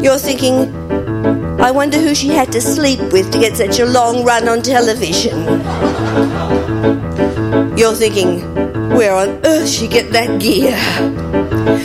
You're thinking, I wonder who she had to sleep with to get such a long run on television. You're thinking, where on earth she get that gear?